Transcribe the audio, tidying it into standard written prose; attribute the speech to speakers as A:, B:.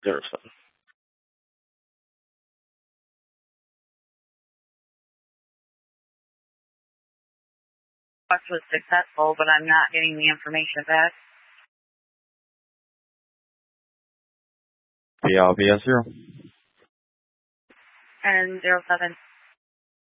A: 07.
B: Was successful, but I'm not getting the information back.
A: BLBS 0.
B: And 07.